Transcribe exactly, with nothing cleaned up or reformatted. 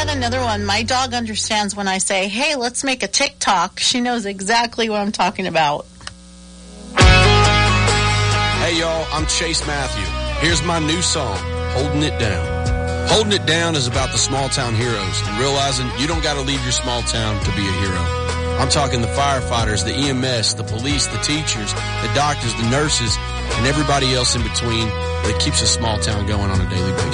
got another one. My dog understands when I say, hey, let's make a TikTok. She knows exactly what I'm talking about. Hey, y'all, I'm Chase Matthew. Here's my new song, Holding It Down. Holding It Down is about the small town heroes and realizing you don't got to leave your small town to be a hero. I'm talking the firefighters, the E M S, the police, the teachers, the doctors, the nurses, and everybody else in between that keeps a small town going on a daily basis.